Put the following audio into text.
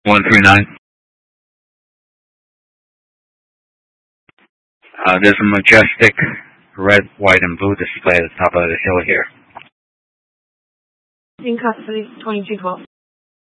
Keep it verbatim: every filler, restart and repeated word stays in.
one three nine. Uh, there's a majestic red, white, and blue display at the top of the hill here. In custody, twenty-two twelve.